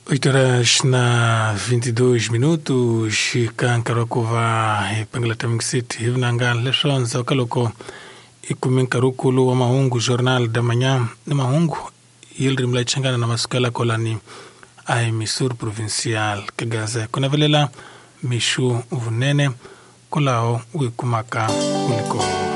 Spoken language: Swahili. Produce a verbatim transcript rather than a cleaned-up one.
oito horas na vinte e dois minutos, kankarokova panglatamixit hivnangan lessons okaloko ikumin karukulu wa mahungu jornal da manhã na mahungu yilri mlaichangana na masukala kolani a emissor provincial kagaza kuna velela mishu vunene kulao wikumaka kuliko